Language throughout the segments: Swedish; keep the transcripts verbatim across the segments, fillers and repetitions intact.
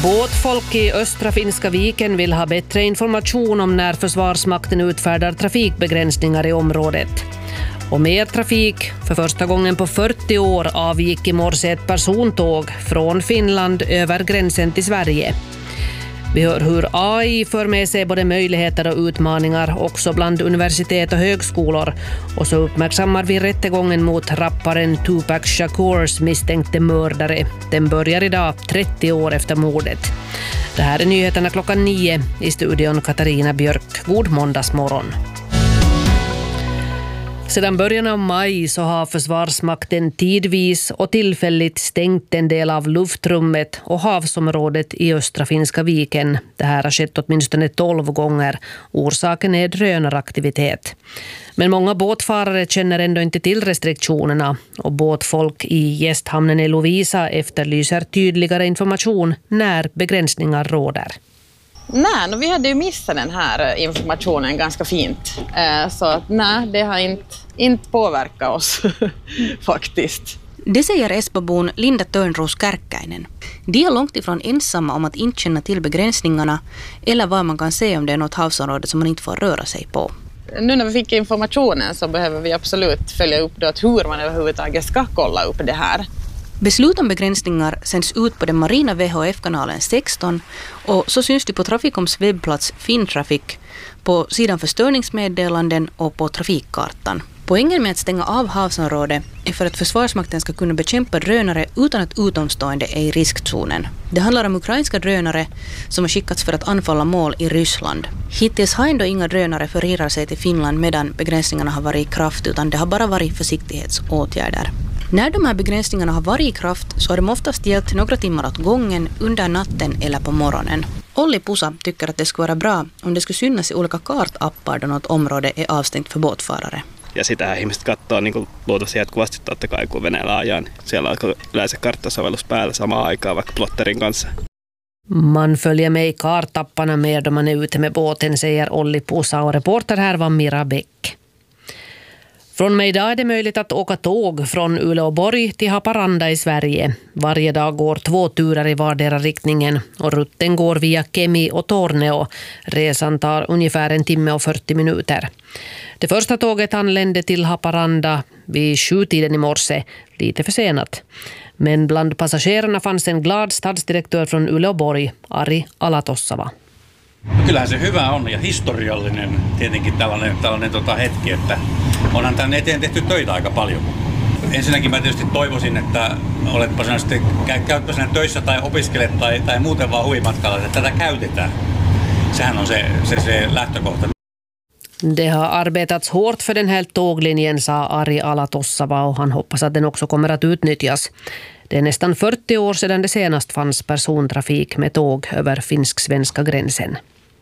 Båtfolk i östra Finska viken vill ha bättre information om när Försvarsmakten utfärdar trafikbegränsningar i området. Och mer trafik. För första gången på fyrtio år avgick i morse ett persontåg från Finland över gränsen till Sverige. Vi hör hur A I för med sig både möjligheter och utmaningar också bland universitet och högskolor. Och så uppmärksammar vi rättegången mot rapparen Tupac Shakurs misstänkte mördare. Den börjar idag, trettio år efter mordet. Det här är nyheterna klockan nio, i studion Katarina Björk. God måndagsmorgon. Sedan början av maj så har Försvarsmakten tidvis och tillfälligt stängt en del av luftrummet och havsområdet i östra Finska viken. Det här har skett åtminstone tolv gånger. Orsaken är drönaraktivitet. Men många båtfarare känner ändå inte till restriktionerna och båtfolk i gästhamnen i Lovisa efterlyser tydligare information när begränsningar råder. Nej, no, vi hade ju missat den här informationen ganska fint. Eh, så att nej, det har inte, inte påverkat oss faktiskt. Det säger Espabon Linda Törnros Kärkkäinen. De är långt ifrån ensamma om att inte känna till begränsningarna eller vad man kan se om det är något havsområde som man inte får röra sig på. Nu när vi fick informationen så behöver vi absolut följa upp det, att hur man överhuvudtaget ska kolla upp det här. Beslut om begränsningar sänds ut på den marina V H F-kanalen sexton och så syns det på Traficoms webbplats Fintraffic, på sidan för störningsmeddelanden och på trafikkartan. Poängen med att stänga av havsområdet är för att Försvarsmakten ska kunna bekämpa drönare utan att utomstående är i riskzonen. Det handlar om ukrainska drönare som har skickats för att anfalla mål i Ryssland. Hittills har ändå inga drönare förirrat sig till Finland medan begränsningarna har varit i kraft, utan det har bara varit försiktighetsåtgärder. När de här begränsningarna har varit i kraft så har de oftast gällt några timmar åt gången under natten eller på morgonen. Olli Pusa tycker att det skulle vara bra om det skulle synas i olika kartappar då något område är avstängt för båtfarare. Ja sitähän ihmiset katsoo niin luultavasti jatkuvasti totta kai, kun veneellä ajan. Siellä on yleensä karttasovellus päällä samaan aikaan vaikka plotterin kanssa. Man följer med i kartapparna mer då man är ute med båten, säger Olli Pusa, och reporter här var Mira Bäck. Från och med idag är det möjligt att åka tåg från Uleåborg till Haparanda i Sverige. Varje dag går två turer i vardera riktningen och rutten går via Kemi och Torneo. Resan tar ungefär en timme och fyrtio minuter. Det första tåget anlände till Haparanda vid sjutiden i morse, lite försenat. Men bland passagerarna fanns en glad stadsdirektör från Uleåborg, Ari Alatossava. Kyllähän se hyvä on ja historiallinen tietenkin tällainen, tällainen tota hetki, että onhan tänne eteen tehty töitä aika paljon. Ensinnäkin mä tietysti toivoisin, että oletpa sinä sitten, käytpä sinä töissä tai opiskelet tai, tai muuten vaan huvimatkalla, että tätä käytetään. Sehän on se, se, se lähtökohta. Det har arbetats hårt för den här tåglinjen, sa Ari Alatossava, och han hoppas att den också kommer att utnyttjas. Det är nästan fyrtio år sedan det senast fanns persontrafik med tåg över finsk-svenska gränsen.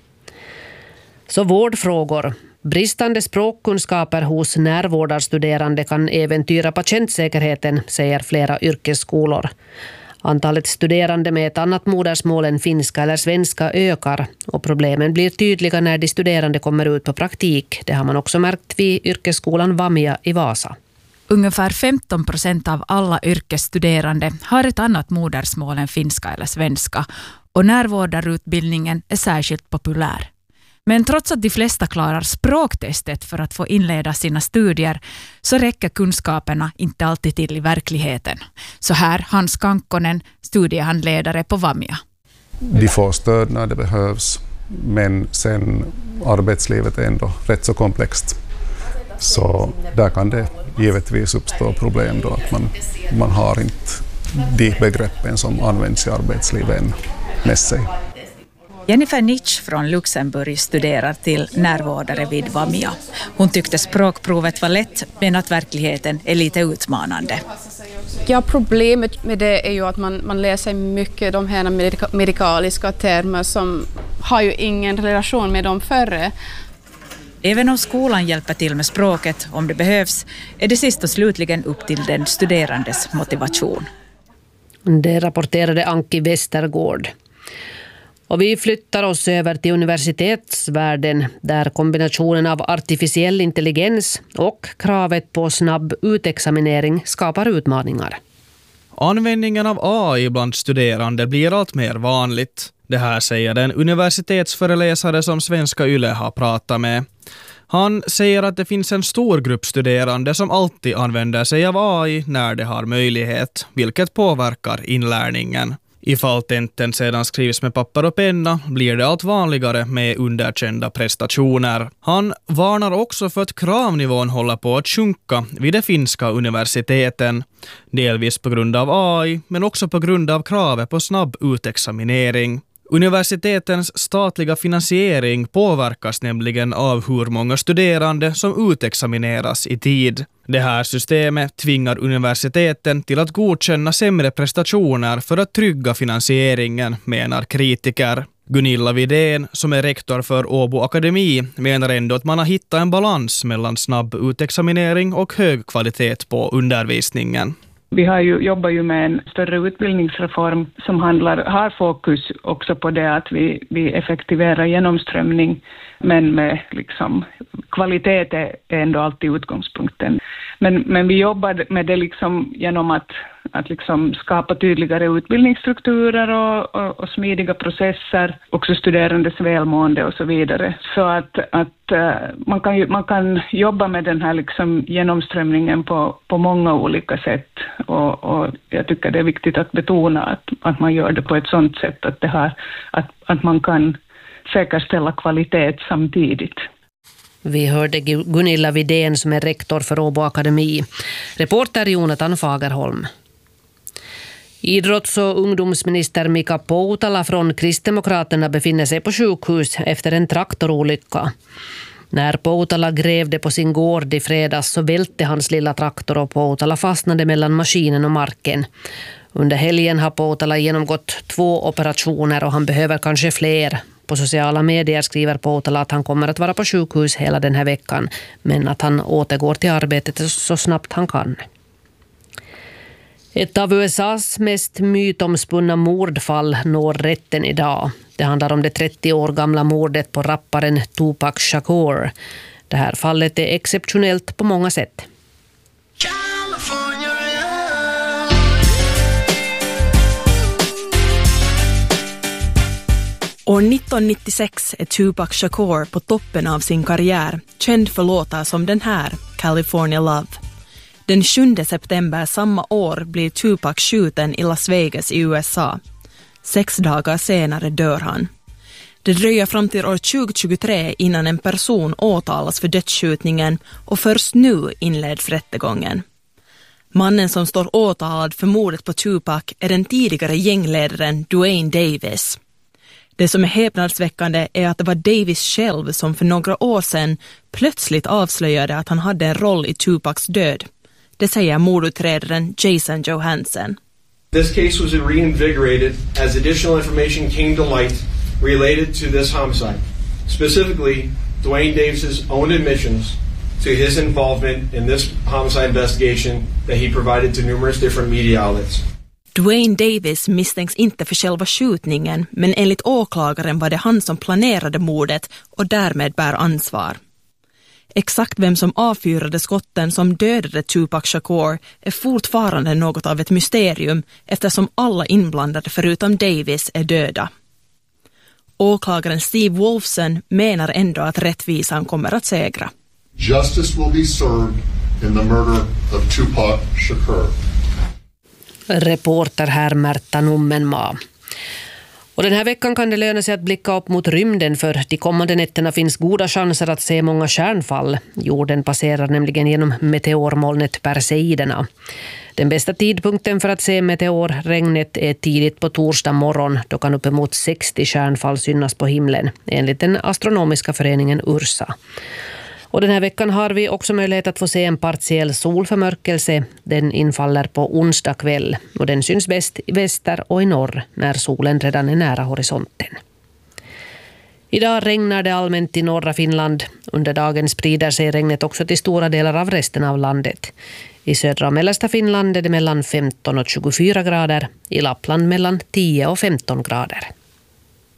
Så vårdfrågor. Bristande språkkunskaper hos närvårdarstuderande kan äventyra patientsäkerheten, säger flera yrkesskolor. Antalet studerande med ett annat modersmål än finska eller svenska ökar och problemen blir tydliga när de studerande kommer ut på praktik. Det har man också märkt vid yrkesskolan Vamia i Vasa. Ungefär femton procent av alla yrkesstuderande har ett annat modersmål än finska eller svenska, och närvårdarutbildningen är särskilt populär. Men trots att de flesta klarar språktestet för att få inleda sina studier så räcker kunskaperna inte alltid till i verkligheten. Så här Hans Kankkonen, studiehandledare på Vamia. De får stöd när det behövs, men sen arbetslivet är ändå rätt så komplext. Så där kan det givetvis uppstå problem då att man, man har inte de begreppen som används i arbetslivet med sig. Jennifer Nitsch från Luxemburg studerar till närvårdare vid Vamia. Hon tyckte språkprovet var lätt, men att verkligheten är lite utmanande. Ja, problemet med det är ju att man, man läser mycket de här medika- medikaliska termer som har ju ingen relation med dem förre. Även om skolan hjälper till med språket om det behövs, är det sist och slutligen upp till den studerandes motivation. Det rapporterade Anki Westergård. Och vi flyttar oss över till universitetsvärlden där kombinationen av artificiell intelligens och kravet på snabb utexaminering skapar utmaningar. Användningen av A I bland studerande blir allt mer vanligt. Det här säger den universitetsföreläsare som Svenska Yle har pratat med. Han säger att det finns en stor grupp studerande som alltid använder sig av A I när de har möjlighet, vilket påverkar inlärningen. Ifall tenten sedan skrivs med papper och penna blir det allt vanligare med underkända prestationer. Han varnar också för att kravnivån håller på att sjunka vid de finska universiteten. Delvis på grund av A I, men också på grund av kravet på snabb utexaminering. Universitetens statliga finansiering påverkas nämligen av hur många studerande som utexamineras i tid. Det här systemet tvingar universiteten till att godkänna sämre prestationer för att trygga finansieringen, menar kritiker. Gunilla Widén, som är rektor för Åbo Akademi, menar ändå att man har hittat en balans mellan snabb utexaminering och hög kvalitet på undervisningen. Vi har ju, jobbar ju med en större utbildningsreform som handlar, har fokus också på det att vi, vi effektiverar genomströmning, men med liksom, kvalitet är ändå alltid utgångspunkten. Men, men vi jobbar med det liksom genom att, att liksom skapa tydligare utbildningsstrukturer och, och, och smidiga processer, också studerandes välmående och så vidare. Så att, att man, kan ju, man kan jobba med den här liksom genomströmningen på, på många olika sätt. Och, och jag tycker det är viktigt att betona att, att man gör det på ett sådant sätt att, det här, att, att man kan säkerställa kvalitet samtidigt. Vi hörde Gunilla Widén som är rektor för Åbo Akademi. Reporter Jonathan Fagerholm. Idrotts- och ungdomsminister Mika Poutala från Kristdemokraterna befinner sig på sjukhus efter en traktorolycka. När Poutala grävde på sin gård i fredags så välte hans lilla traktor och Poutala fastnade mellan maskinen och marken. Under helgen har Poutala genomgått två operationer och han behöver kanske fler. På sociala medier skriver Poutala att han kommer att vara på sjukhus hela den här veckan, men att han återgår till arbetet så snabbt han kan. Ett av U S A:s mest mytomspunna mordfall når rätten idag. Det handlar om det trettio år gamla mordet på rapparen Tupac Shakur. Det här fallet är exceptionellt på många sätt. År nittonhundranittiosex är Tupac Shakur på toppen av sin karriär, känd för låtar som den här, California Love. Den sjunde september samma år blir Tupac skjuten i Las Vegas i U S A. Sex dagar senare dör han. Det dröjer fram till år tjugohundratjugotre innan en person åtalas för dödsskjutningen och först nu inleds rättegången. Mannen som står åtalad för mordet på Tupac är den tidigare gängledaren Duane Davis. Det som är häpnadsväckande är att det var Davis själv som för några år sedan plötsligt avslöjade att han hade en roll i Tupacs död. Det säger mordutredaren Jason Johansson. This case was reinvigorated as additional information came to light related to this homicide. Specifically, Duane Davis's own admissions to his involvement in this homicide investigation that he provided to numerous different media outlets. Duane Davis misstänks inte för själva skjutningen, men enligt åklagaren var det han som planerade mordet och därmed bär ansvar. Exakt vem som avfyrade skotten som dödade Tupac Shakur är fortfarande något av ett mysterium eftersom alla inblandade förutom Davis är döda. Åklagaren Steve Wolfson menar ändå att rättvisan kommer att segra. Justice will be served in the murder of Tupac Shakur. Reporter här Märta Nummenmaa. Och den här veckan kan det löna sig att blicka upp mot rymden för de kommande nätterna finns goda chanser att se många stjärnfall. Jorden passerar nämligen genom meteormolnet Perseiderna. Den bästa tidpunkten för att se meteorregnet är tidigt på torsdag morgon. Då kan uppemot sextio stjärnfall synas på himlen, enligt den astronomiska föreningen Ursa. Och den här veckan har vi också möjlighet att få se en partiell solförmörkelse. Den infaller på onsdag kväll och den syns bäst i väster och i norr när solen redan är nära horisonten. Idag regnar det allmänt i norra Finland. Under dagen sprider sig regnet också till stora delar av resten av landet. I södra och mellersta Finland är det mellan femton och tjugofyra grader. I Lappland mellan tio och femton grader.